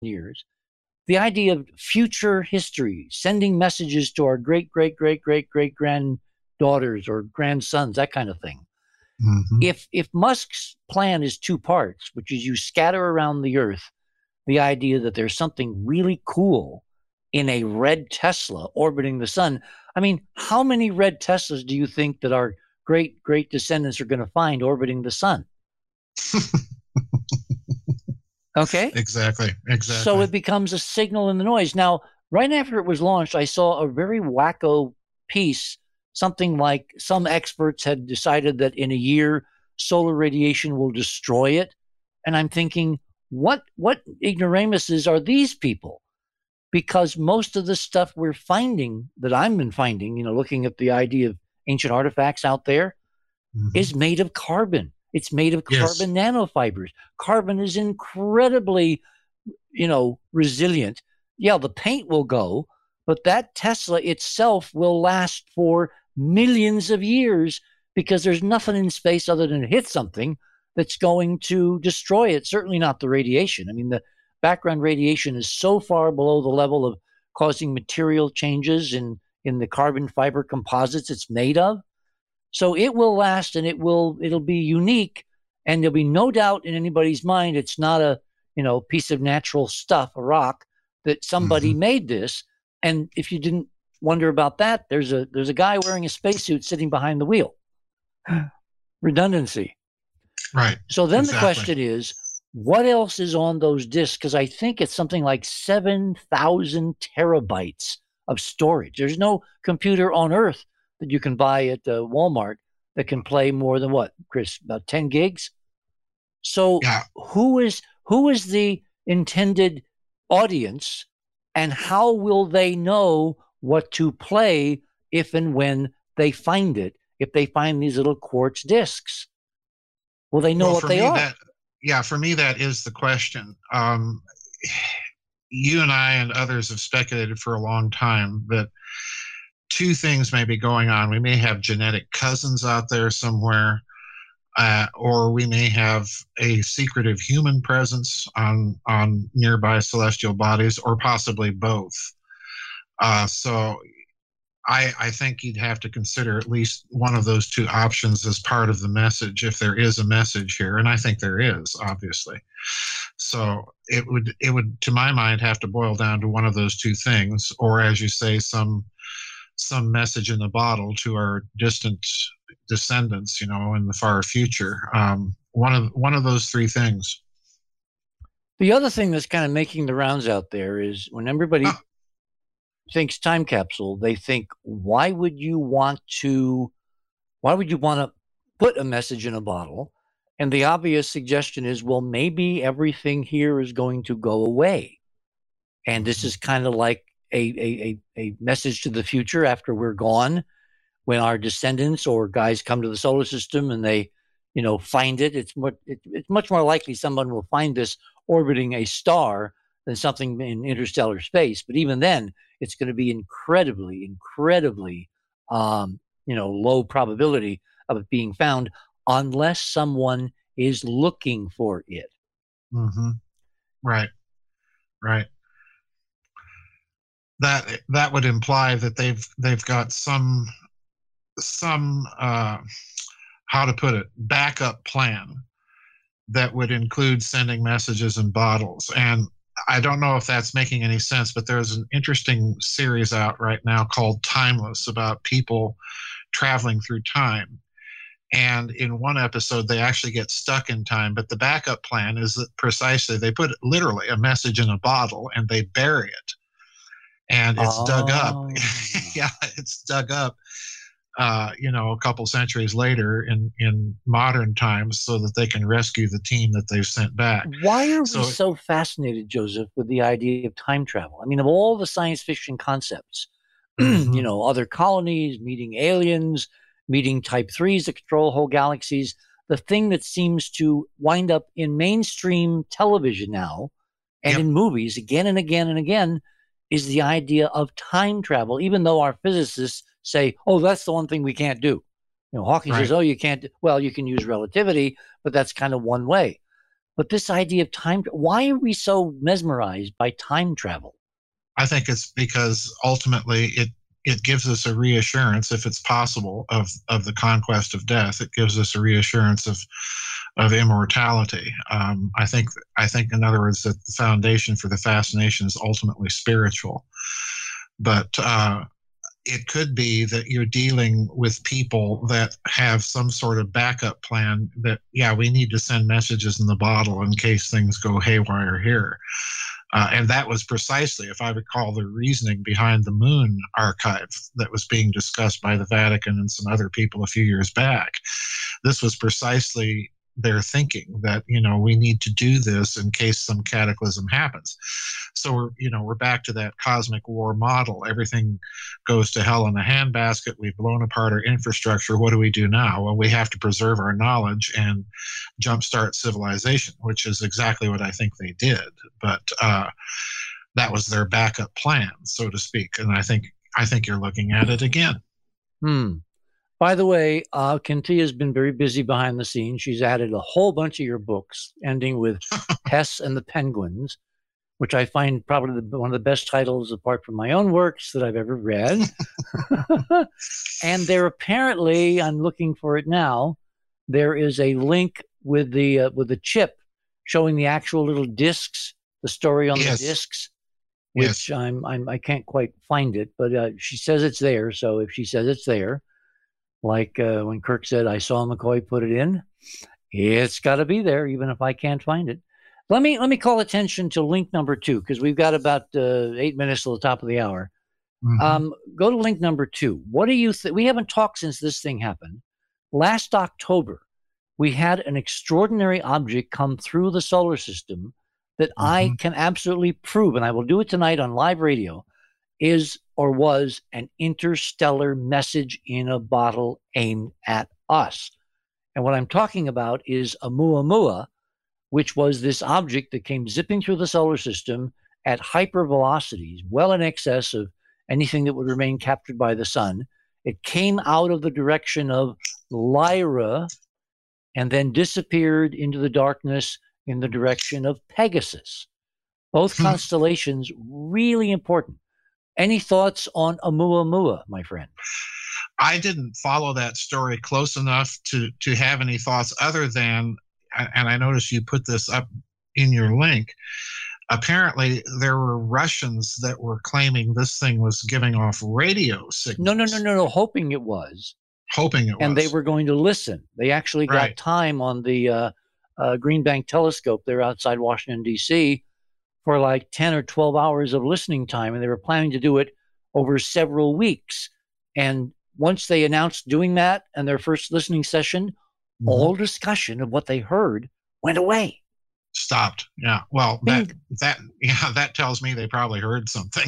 years, the idea of future history, sending messages to our great, great, great, great, great granddaughters or grandsons, that kind of thing. Hmm. If Musk's plan is two parts, which is you scatter around the Earth the idea that there's something really cool in a red Tesla orbiting the sun. I mean, how many red Teslas do you think that our great great descendants are going to find orbiting the sun? Okay. Exactly. So Exactly. it becomes a signal in the noise. Now, right after it was launched, I saw a very wacko piece, something like some experts had decided that in a year, solar radiation will destroy it. And I'm thinking, what ignoramuses are these people? Because most of the stuff we're finding, that I've been finding, looking at the idea of ancient artifacts out there, Hmm. is made of carbon. It's made of Yes. carbon nanofibers. Carbon is incredibly, resilient. Yeah, the paint will go, but that Tesla itself will last for millions of years because there's nothing in space other than hit something that's going to destroy it. Certainly not the radiation. I mean, the background radiation is so far below the level of causing material changes in the carbon fiber composites it's made of. So it will last, and it'll be unique, and there'll be no doubt in anybody's mind it's not a piece of natural stuff, a rock, that somebody Hmm. made this. And if you didn't wonder about that, there's a guy wearing a spacesuit sitting behind the wheel. Redundancy. Right. So then the Exactly. question is, what else is on those disks? Because I think it's something like 7,000 terabytes of storage. There's no computer on Earth that you can buy at Walmart that can play more than what, Chris? About 10 gigs? So Yeah. who is the intended audience, and how will they know what to play if and when they find it? If they find these little quartz discs, will they know Well, what for they me, are? that, yeah, for me, that is the question. You and I and others have speculated for a long time that two things may be going on. We may have genetic cousins out there somewhere, or we may have a secretive human presence on nearby celestial bodies, or possibly both. So I think you'd have to consider at least one of those two options as part of the message, if there is a message here, and I think there is, obviously. So it would, to my mind, have to boil down to one of those two things, or as you say, some message in the bottle to our distant descendants, in the far future. One of those three things. The other thing that's kind of making the rounds out there is when everybody Ah, thinks time capsule, they think, why would you want to put a message in a bottle? And the obvious suggestion is, well, maybe everything here is going to go away. And this mhm. is kind of like a message to the future after we're gone, when our descendants or guys come to the solar system and they, find it. It's much more likely someone will find this orbiting a star than something in interstellar space. But even then, it's going to be incredibly, incredibly, low probability of it being found unless someone is looking for it. Hmm. Right, right. That would imply that they've got some how to put it, backup plan that would include sending messages in bottles. And I don't know if that's making any sense, but there's an interesting series out right now called Timeless, about people traveling through time. And in one episode, they actually get stuck in time. But the backup plan is that precisely they put literally a message in a bottle and they bury it. And it's dug up. Oh. Yeah, it's dug up, a couple centuries later in modern times, so that they can rescue the team that they've sent back. Why are we So, so fascinated, Joseph, with the idea of time travel? I mean, of all the science fiction concepts, mhm, other colonies, meeting aliens, meeting type threes that control whole galaxies, the thing that seems to wind up in mainstream television now and yep, in movies again and again and again is the idea of time travel, even though our physicists say, oh, that's the one thing we can't do. Hawking says, right, oh, you can't. Well, you can use relativity, but that's kind of one way. But this idea of time, why are we so mesmerized by time travel? I think it's because ultimately it gives us a reassurance, if it's possible, of the conquest of death. It gives us a reassurance of immortality. I think, in other words, that the foundation for the fascination is ultimately spiritual. But it could be that you're dealing with people that have some sort of backup plan that, yeah, we need to send messages in the bottle in case things go haywire here. And that was precisely, if I recall, the reasoning behind the Moon archive that was being discussed by the Vatican and some other people a few years back. This was precisely their thinking, that, we need to do this in case some cataclysm happens. So we're back to that cosmic war model. Everything goes to hell in a handbasket. We've blown apart our infrastructure. What do we do now? Well, we have to preserve our knowledge and jumpstart civilization, which is exactly what I think they did. But that was their backup plan, so to speak. And I think you're looking at it again. By the way, Kintia's been very busy behind the scenes. She's added a whole bunch of your books, ending with Hess and the Penguins, which I find probably one of the best titles, apart from my own works, that I've ever read. And there apparently, I'm looking for it now, there is a link with the chip showing the actual little discs, the story on the discs, which I can't quite find it, but she says it's there. So if she says it's there, like when Kirk said, I saw McCoy put it in, it's got to be there, even if I can't find it. Let me call attention to link number 2, because we've got about 8 minutes till the top of the hour. Go to link number 2. What do you think? We haven't talked since this thing happened. Last October, we had an extraordinary object come through the solar system that I can absolutely prove, and I will do it tonight on live radio, is or was an interstellar message in a bottle aimed at us. And what I'm talking about is Oumuamua, which was this object that came zipping through the solar system at hypervelocities, well in excess of anything that would remain captured by the sun. It came out of the direction of Lyra and then disappeared into the darkness in the direction of Pegasus. Both constellations really important. Any thoughts on Oumuamua, my friend? I didn't follow that story close enough to have any thoughts other than, and I noticed you put this up in your link, apparently there were Russians that were claiming this thing was giving off radio signals. No, hoping it was. And they were going to listen. They actually got time on the Green Bank telescope there outside Washington, D.C., for like 10 or 12 hours of listening time, and they were planning to do it over several weeks. And once they announced doing that and their first listening session, all discussion of what they heard went away. Stopped. Yeah. Well, that tells me they probably heard something.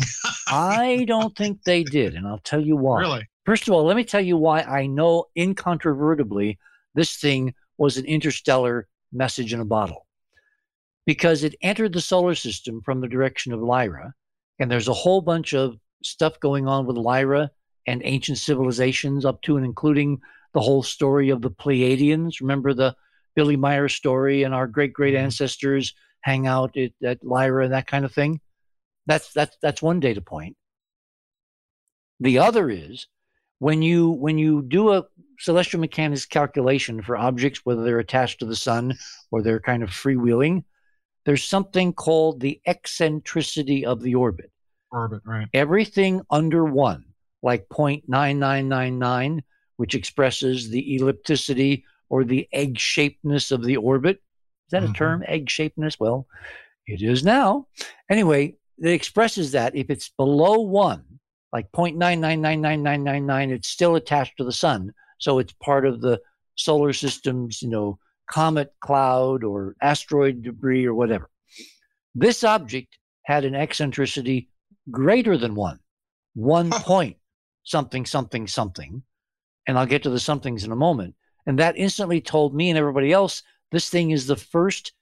I don't think they did, and I'll tell you why. Really? First of all, let me tell you why I know incontrovertibly this thing was an interstellar message in a bottle. Because it entered the solar system from the direction of Lyra, and there's a whole bunch of stuff going on with Lyra and ancient civilizations up to and including the whole story of the Pleiadians. Remember the Billy Meyer story, and our great ancestors hang out at Lyra and that kind of thing? That's one data point. The other is when you do a celestial mechanics calculation for objects, whether they're attached to the sun or they're kind of freewheeling, there's something called the eccentricity of the orbit. Right. Everything under 1, like 0.9999, which expresses the ellipticity or the egg-shapedness of the orbit. Is that a term, egg-shapedness? Well, it is now. Anyway, it expresses that if it's below 1, like 0.9999999, it's still attached to the sun. So it's part of the solar system's, comet cloud or asteroid debris or whatever. This object had an eccentricity greater than 1 point something, and I'll get to the somethings in a moment. And that instantly told me and everybody else this thing is the first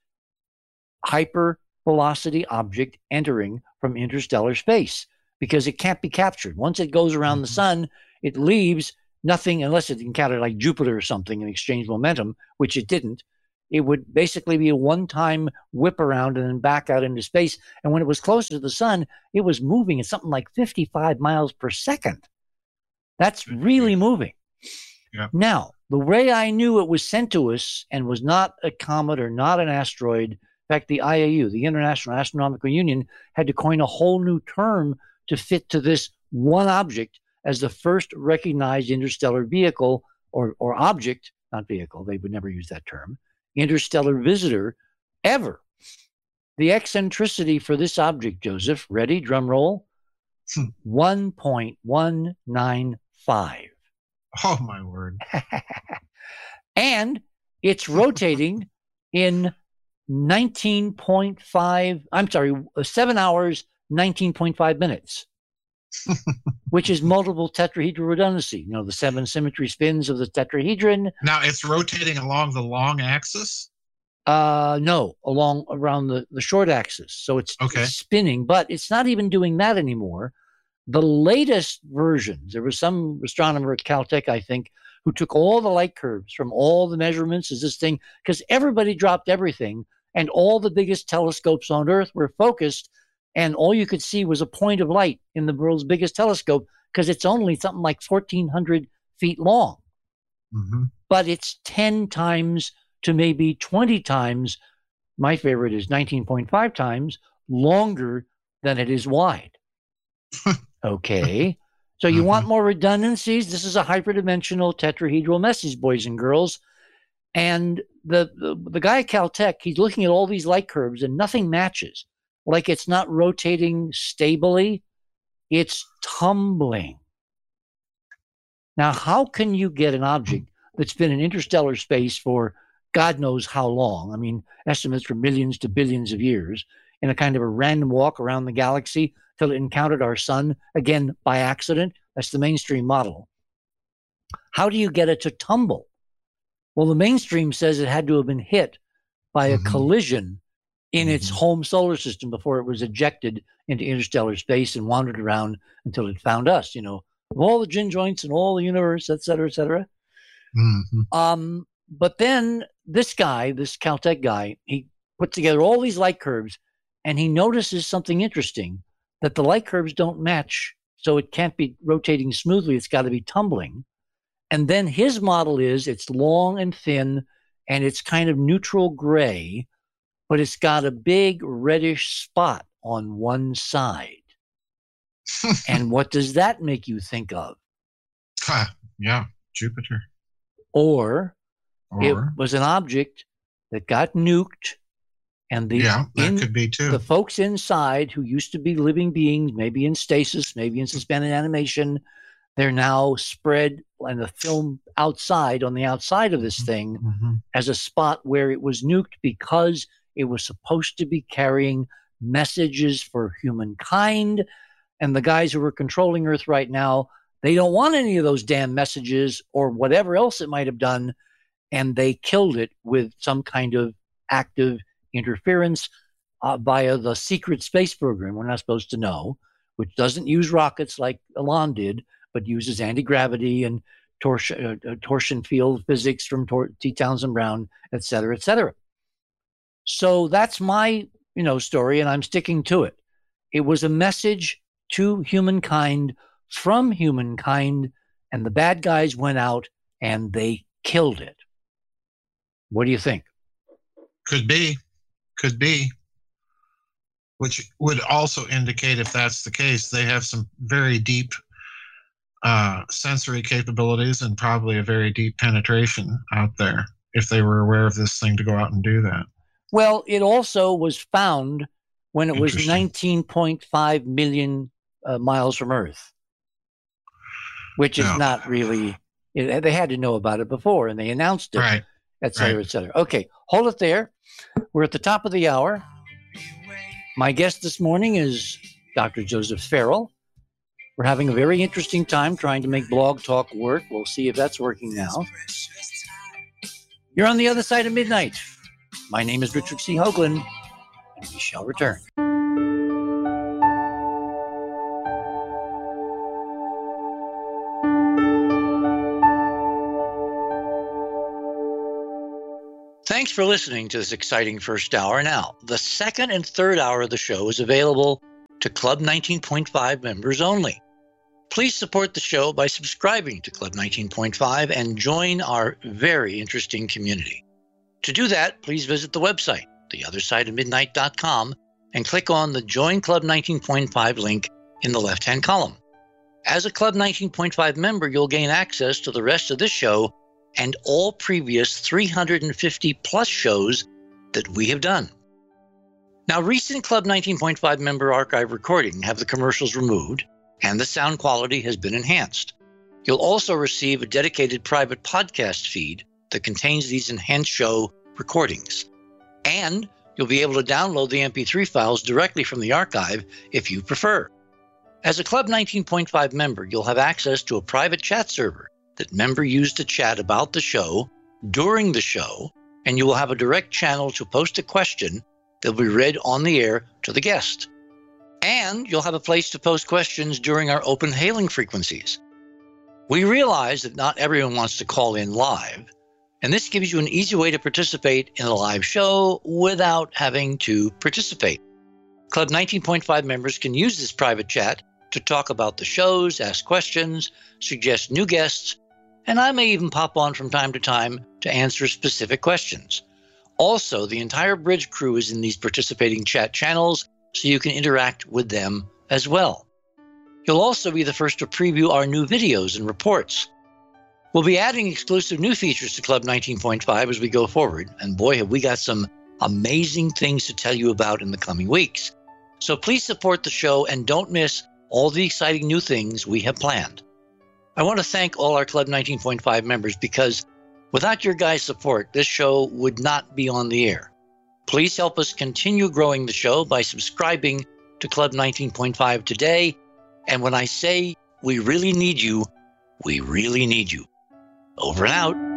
hypervelocity object entering from interstellar space, because it can't be captured. Once it goes around the sun, it leaves nothing unless it encountered like Jupiter or something and exchanged momentum, which it didn't. It would basically be a one-time whip around and then back out into space. And when it was closer to the sun, it was moving at something like 55 miles per second. That's really moving. Yeah. Now, the way I knew it was sent to us and was not a comet or not an asteroid, in fact, the IAU, the International Astronomical Union, had to coin a whole new term to fit to this one object as the first recognized interstellar vehicle or object, not vehicle, they would never use that term, interstellar visitor ever. The eccentricity for this object, Joseph, ready, drum roll, 1.195. Oh, my word. And it's rotating in 7 hours, 19.5 minutes, which is multiple tetrahedral redundancy. The 7 symmetry spins of the tetrahedron. Now it's rotating along the long axis? No, around the short axis. So it's spinning, but it's not even doing that anymore. The latest versions, there was some astronomer at Caltech, I think, who took all the light curves from all the measurements as this thing, because everybody dropped everything, and all the biggest telescopes on Earth were focused, and all you could see was a point of light in the world's biggest telescope, because it's only something like 1,400 feet long. Mm-hmm. But it's 10 times to maybe 20 times, my favorite is 19.5 times, longer than it is wide. Okay. So you want more redundancies? This is a hyperdimensional tetrahedral message, boys and girls. And the guy at Caltech, he's looking at all these light curves and nothing matches. Like it's not rotating stably, it's tumbling. Now, how can you get an object that's been in interstellar space for God knows how long? I mean, estimates for millions to billions of years, in a kind of a random walk around the galaxy till it encountered our sun, again, by accident? That's the mainstream model. How do you get it to tumble? Well, the mainstream says it had to have been hit by a collision in its home solar system before it was ejected into interstellar space and wandered around until it found us, of all the gin joints in all the universe, et cetera, et cetera. But then this guy, this Caltech guy, he put together all these light curves, and he notices something interesting, that the light curves don't match, so it can't be rotating smoothly. It's got to be tumbling. And then his model is it's long and thin, and it's kind of neutral gray, but it's got a big reddish spot on one side. And what does that make you think of? Yeah, Jupiter. Or it was an object that got nuked, and that could be too. The folks inside who used to be living beings, maybe in stasis, maybe in suspended animation, they're now spread in the film outside, on the outside of this thing, as a spot where it was nuked because it was supposed to be carrying messages for humankind. And the guys who are controlling Earth right now, they don't want any of those damn messages or whatever else it might have done. And they killed it with some kind of active interference via the secret space program we're not supposed to know, which doesn't use rockets like Elon did, but uses anti-gravity and torsion field physics from T. Townsend Brown, et cetera, et cetera. So that's my story, and I'm sticking to it. It was a message to humankind from humankind, and the bad guys went out and they killed it. What do you think? Could be. Which would also indicate, if that's the case, they have some very deep sensory capabilities and probably a very deep penetration out there, if they were aware of this thing to go out and do that. Well, it also was found when it was 19.5 million miles from Earth, which is not really, they had to know about it before, and they announced it, et cetera, et cetera. Okay, hold it there. We're at the top of the hour. My guest this morning is Dr. Joseph Farrell. We're having a very interesting time trying to make Blog Talk work. We'll see if that's working now. You're on the other side of midnight. My name is Richard C. Hoagland, and we shall return. Thanks for listening to this exciting first hour. Now, the second and third hour of the show is available to Club 19.5 members only. Please support the show by subscribing to Club 19.5 and join our very interesting community. To do that, please visit the website, theothersideofmidnight.com, and click on the Join Club 19.5 link in the left-hand column. As a Club 19.5 member, you'll gain access to the rest of this show and all previous 350-plus shows that we have done. Now, recent Club 19.5 member archive recordings have the commercials removed, and the sound quality has been enhanced. You'll also receive a dedicated private podcast feed that contains these enhanced show recordings. And you'll be able to download the MP3 files directly from the archive if you prefer. As a Club 19.5 member, you'll have access to a private chat server that members use to chat about the show during the show, and you will have a direct channel to post a question that will be read on the air to the guest. And you'll have a place to post questions during our open hailing frequencies. We realize that not everyone wants to call in live, and this gives you an easy way to participate in a live show without having to participate. Club 19.5 members can use this private chat to talk about the shows, ask questions, suggest new guests, and I may even pop on from time to time to answer specific questions. Also, the entire Bridge crew is in these participating chat channels, so you can interact with them as well. You'll also be the first to preview our new videos and reports. We'll be adding exclusive new features to Club 19.5 as we go forward, and boy, have we got some amazing things to tell you about in the coming weeks. So please support the show and don't miss all the exciting new things we have planned. I want to thank all our Club 19.5 members because without your guys' support, this show would not be on the air. Please help us continue growing the show by subscribing to Club 19.5 today. And when I say we really need you, we really need you. Over and out.